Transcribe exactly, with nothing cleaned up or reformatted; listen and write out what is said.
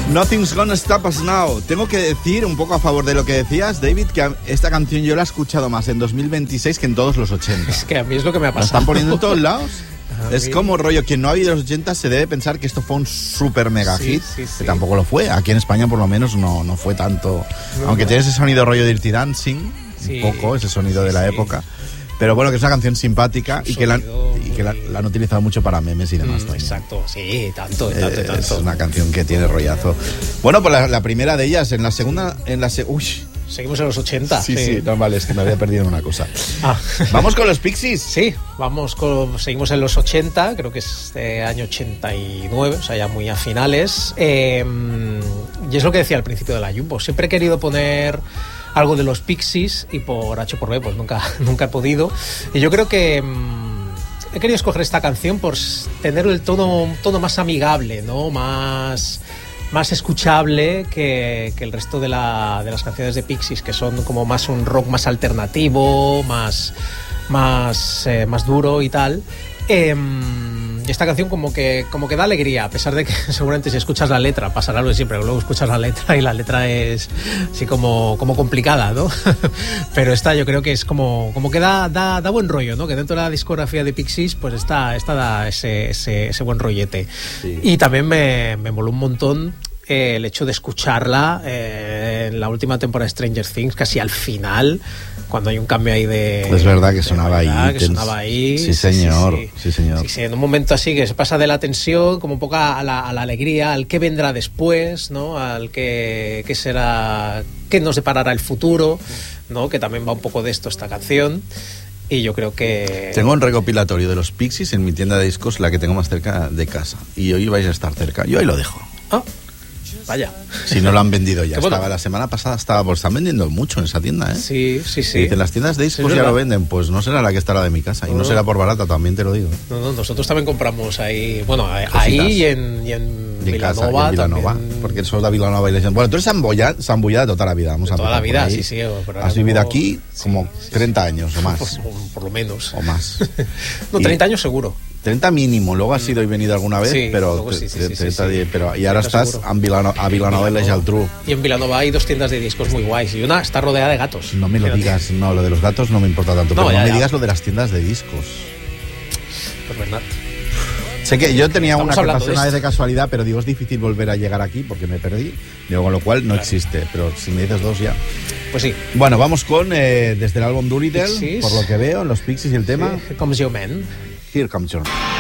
Nothing's Gonna Stop Us Now. Tengo que decir, un poco a favor de lo que decías, David, que esta canción yo la he escuchado más en dos mil veintiséis que en todos los ochenta. Es que a mí es lo que me ha pasado. La están poniendo en todos lados. A es mí... como rollo, quien no ha habido los ochenta se debe pensar que esto fue un super mega sí, hit, sí, sí. que tampoco lo fue. Aquí en España por lo menos no, no fue tanto. No, aunque no. tiene ese sonido rollo de Dirty Dancing, sí, un poco, ese sonido sí, de la sí. época. Pero bueno, que es una canción simpática y que, la, y que la, la han utilizado mucho para memes y demás. Mm, exacto, sí, tanto, tanto, eh, tanto. Es una canción que tiene rollazo. Bueno, pues la, la primera de ellas, en la segunda... en la se Uy. Seguimos en los ochenta. Sí, sí, sí, no, vale, es que me había perdido en una cosa. Ah. Vamos con los Pixies. Sí, vamos con, seguimos en los ochenta, creo que es de año ochenta y nueve, o sea, ya muy a finales. Eh, y es lo que decía al principio de la Jumbo. Siempre he querido poner algo de los Pixies y por H por B pues nunca, nunca he podido. Y yo creo que mmm, he querido escoger esta canción por tener el tono, un tono más amigable, ¿no? Más... más escuchable que, que el resto de, la, de las canciones de Pixies, que son como más un rock más alternativo, más, más, eh, más duro y tal. Eh, esta canción como que, como que da alegría, a pesar de que seguramente si escuchas la letra pasará lo de siempre, luego escuchas la letra y la letra es así como, como complicada, ¿no? Pero esta yo creo que es como, como que da, da, da buen rollo, ¿no? Que dentro de la discografía de Pixies pues esta, esta da ese, ese, ese buen rollete. Sí. Y también me, me moló un montón eh, el hecho de escucharla eh, en la última temporada de Stranger Things, casi al final, cuando hay un cambio ahí de... Es verdad que sonaba verdad, ahí. Que sonaba ahí. Sí, señor. Sí, sí. sí señor. Sí, sí, en un momento así que se pasa de la tensión como un poco a la, a la alegría, al qué vendrá después, ¿no? Al qué, qué será, qué nos deparará el futuro, ¿no? Que también va un poco de esto esta canción. Y yo creo que... Tengo un recopilatorio de los Pixies en mi tienda de discos, la que tengo más cerca de casa. Y hoy vais a estar cerca. Yo ahí lo dejo. Ah, vaya. Si no lo han vendido ya. Bueno. Estaba la semana pasada, estaba, pues están vendiendo mucho en esa tienda, ¿eh? Sí, sí, sí. Y dicen, las tiendas de discos sí, ya lo venden. Pues no será la que estará de mi casa. No. Y no será por barata, también te lo digo. No, no, nosotros también compramos ahí, bueno, Cositas. ahí y en, y en y en Vilanova. Casa, y en Vilanova también. Porque eso da Vilanova y le dicen, bueno, tú eres sambullada de toda la vida. Vamos de a toda la vida, por sí, sí. Pero has vivido como... aquí como sí, sí, treinta años o más. Por, por lo menos. O más. No, treinta años seguro. treinta mínimo, luego has ido y venido alguna vez, sí, pero, sí, sí, treinta, sí, sí, sí. pero y ahora estás seguro. a Vilanova, a Vilanova y la Geltrú. Y en Vilanova hay dos tiendas de discos muy guays y una está rodeada de gatos. No me lo Fíjate. digas, no, lo de los gatos no me importa tanto, no, pero ya, no me ya. digas lo de las tiendas de discos. Pues verdad. Sé que yo tenía Estamos una que pasé de una vez de casualidad, pero digo, es difícil volver a llegar aquí porque me perdí, digo, con lo cual no claro. existe, pero si me dices dos ya. Pues sí. Bueno, vamos con, eh, desde el álbum Doolittle, Pixies. por lo que veo, en los Pixies y el tema. Sí. Here Comes Your Man. Here Comes Your Man.